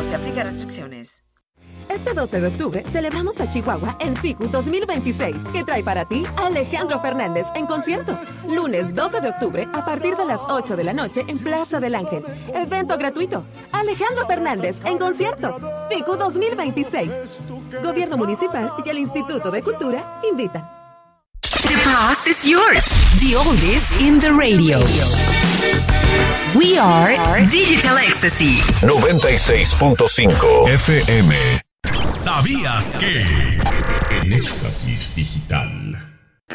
Se aplican restricciones. Este 12 de octubre celebramos a Chihuahua en FICU 2026, que trae para ti a Alejandro Fernández en concierto. Lunes 12 de octubre a partir de las 8 de la noche en Plaza del Ángel. Evento gratuito. Alejandro Fernández en concierto. FICU 2026. Gobierno Municipal y el Instituto de Cultura invitan. The past is yours. The oldies in the radio. We are Digital Ecstasy. 96.5 FM. ¿Sabías que? En Éxtasis Digital